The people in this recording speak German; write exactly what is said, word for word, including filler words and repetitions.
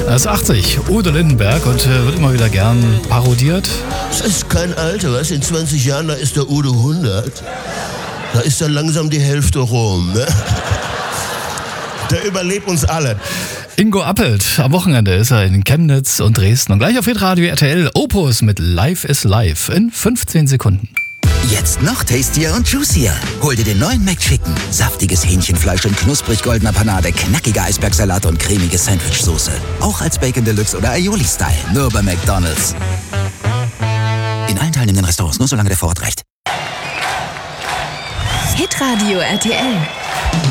Er ist achtzig, Udo Lindenberg, und äh, wird immer wieder gern parodiert. Das ist kein Alter, was? In zwanzig Jahren, da ist der Udo hundert. Da ist dann langsam die Hälfte rum, ne? Der überlebt uns alle. Ingo Appelt, am Wochenende ist er in Chemnitz und Dresden. Und gleich auf Hitradio R T L, Opus mit Life is Life in fünfzehn Sekunden. Jetzt noch tastier und juicier. Hol dir den neuen McChicken. Saftiges Hähnchenfleisch in knusprig goldener Panade, knackiger Eisbergsalat und cremige Sandwichsoße. Auch als Bacon Deluxe oder Aioli-Style. Nur bei McDonald's. In allen teilnehmenden Restaurants, nur solange der Vorrat reicht. Hitradio R T L.